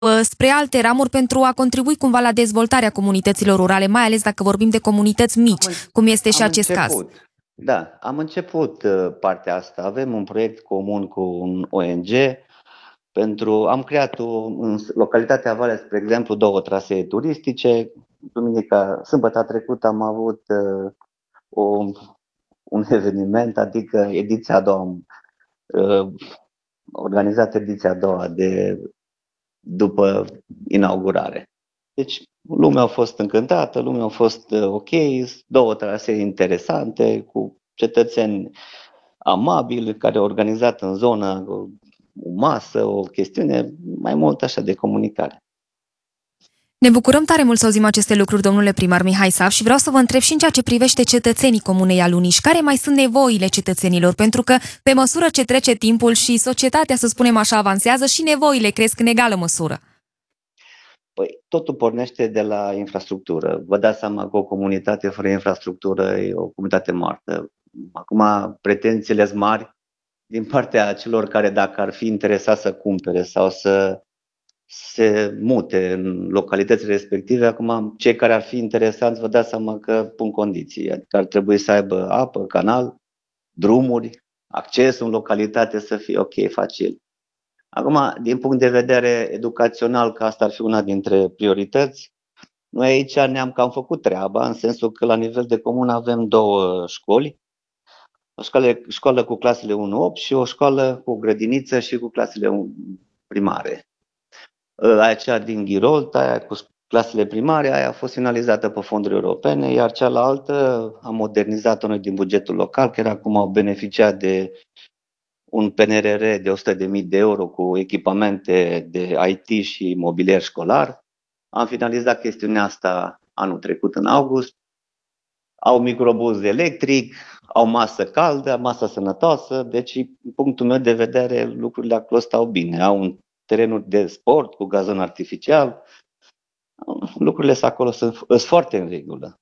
spre alte ramuri pentru a contribui cumva la dezvoltarea comunităților rurale, mai ales dacă vorbim de comunități mici, cum este și acest caz. Da, am început partea asta. Avem un proiect comun cu un ONG am creat în localitatea Valea, spre exemplu, 2 trasee turistice. Sâmbătă trecută am avut un eveniment, adică ediția a doua, organizat ediția a doua după inaugurare. Deci lumea a fost încântată, lumea a fost ok, 2 trasee interesante, cu cetățeni amabili, care au organizat în zonă o masă, o chestiune, mai mult așa de comunicare. Ne bucurăm tare mult să auzim aceste lucruri, domnule primar Mihai Sav, și vreau să vă întreb și în ceea ce privește cetățenii Comunei Aluniș, care mai sunt nevoile cetățenilor? Pentru că pe măsură ce trece timpul și societatea, să spunem așa, avansează, și nevoile cresc în egală măsură. Păi, totul pornește de la infrastructură. Vă dați seama că o comunitate fără infrastructură e o comunitate moartă. Acum, pretențiile sunt mari din partea celor care, dacă ar fi interesați să cumpere sau să se mute în localitățile respective, acum cei care ar fi interesați, vă dați seama că pun condiții. Adică ar trebui să aibă apă, canal, drumuri, accesul în localitate să fie ok, facil. Acum, din punct de vedere educațional, că asta ar fi una dintre priorități, noi aici ne-am cam făcut treaba, în sensul că la nivel de comună avem 2 școli, o școală cu clasele 1-8 și o școală cu grădiniță și cu clasele primare. Aceea din Ghirolt, aia cu clasele primare, aia a fost finalizată pe fonduri europene, iar cealaltă am modernizat-o noi din bugetul local, care acum au beneficiat de un PNRR de 100.000 de euro cu echipamente de IT și mobilier școlar. Am finalizat chestiunea asta anul trecut, în august. Au microbuz electric, au masă caldă, masă sănătoasă, deci, din punctul meu de vedere, lucrurile acolo stau bine. Au un terenuri de sport cu gazon artificial, lucrurile acolo sunt foarte în regulă.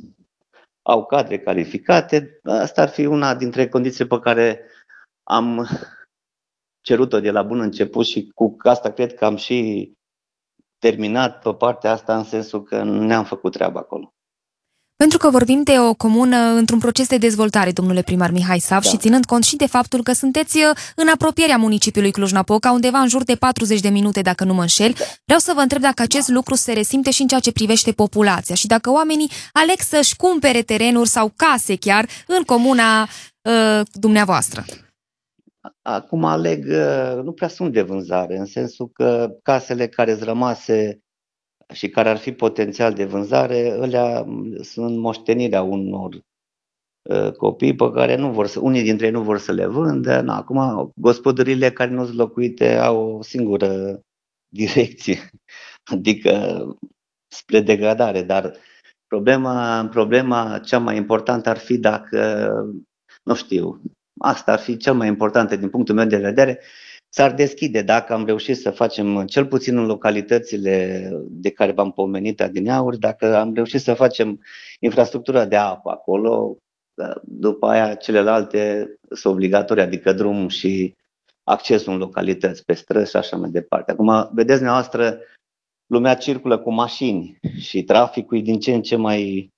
Au cadre calificate, asta ar fi una dintre condiții pe care am cerut-o de la bun început și cu asta cred că am și terminat pe partea asta, în sensul că ne-am făcut treaba acolo. Pentru că vorbim de o comună într-un proces de dezvoltare, domnule primar Mihai Sav, și ținând cont și de faptul că sunteți în apropierea municipiului Cluj-Napoca, undeva în jur de 40 de minute, dacă nu mă înșel, vreau să vă întreb dacă acest lucru se resimte și în ceea ce privește populația și dacă oamenii aleg să-și cumpere terenuri sau case chiar în comuna dumneavoastră. Acum nu prea sunt de vânzare, în sensul că casele care sunt rămase și care ar fi potențial de vânzare, alea sunt moștenirea unor copii pe care unii dintre ei nu vor să le vândă. Acum, gospodăriile care nu sunt locuite au o singură direcție, adică spre degradare, dar problema cea mai importantă ar fi dacă, nu știu, asta ar fi cel mai important din punctul meu de vedere, s-ar deschide dacă am reușit să facem, cel puțin în localitățile de care v-am pomenit adineauri, dacă am reușit să facem infrastructura de apă acolo, după aia celelalte sunt obligatorii, adică drum și accesul în localități, pe străzi și așa mai departe. Acum, vedeți dumneavoastră, lumea circulă cu mașini și traficul e din ce în ce mai,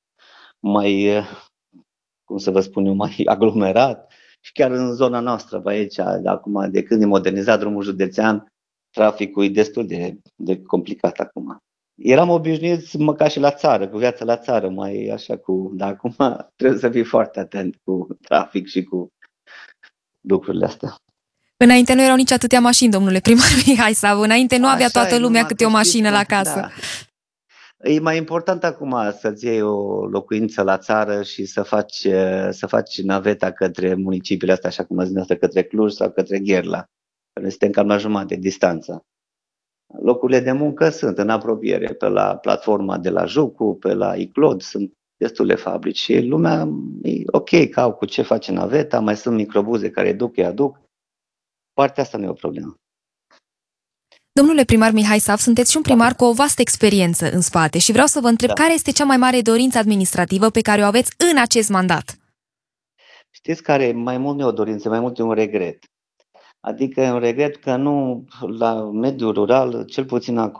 cum să vă spun eu, mai aglomerat. Și chiar în zona noastră, pe aici, acum, de când e modernizat drumul județean, traficul e destul de complicat acum. Eram obișnuiți măcar și la țară, cu viața la țară, mai așa dar acum trebuie să fii foarte atent cu trafic și cu lucrurile astea. Înainte nu erau nici atâtea mașini, domnule primar Mihai Sav, înainte nu avea toată lumea câte o mașină la casă. Da. E mai important acum să-ți iei o locuință la țară și să faci naveta către municipiile astea, așa cum a zis, către Cluj sau către Gherla. Noi suntem cam la jumătate de distanță. Locurile de muncă sunt în apropiere, pe la platforma de la Jucu, pe la Iclod, sunt destule fabrici și lumea e ok, că au cu ce face naveta, mai sunt microbuze care îi aduc. Partea asta nu e o problemă. Domnule primar Mihai Sav, sunteți și un primar cu o vastă experiență în spate și vreau să vă întreb care este cea mai mare dorință administrativă pe care o aveți în acest mandat? Știți care mai mult nu e o dorință, mai mult e un regret. Adică regret că nu la mediul rural, cel puțin acolo,